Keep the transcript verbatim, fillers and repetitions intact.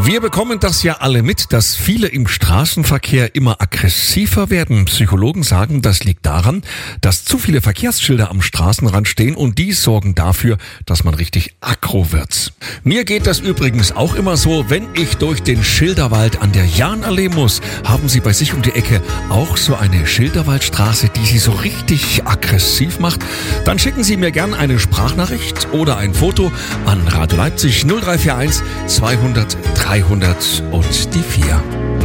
Wir bekommen das ja alle mit, dass viele im Straßenverkehr immer aggressiver werden. Psychologen sagen, das liegt daran, dass zu viele Verkehrsschilder am Straßenrand stehen und die sorgen dafür, dass man richtig aggro wird. Mir geht das übrigens auch immer so, wenn ich durch den Schilderwald an der Jahnallee muss. Haben Sie bei sich um die Ecke auch so eine Schilderwaldstraße, die Sie so richtig aggressiv macht? Dann schicken Sie mir gern eine Sprachnachricht oder ein Foto an Radio Leipzig null drei vier eins zweihundert dreihundert und die vier.